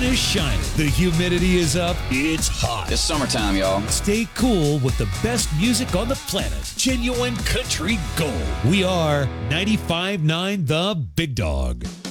is shining. The humidity is up. It's hot. It's summertime, y'all. Stay cool with the best music on the planet. Genuine country gold. We are 95.9 The Big Dog.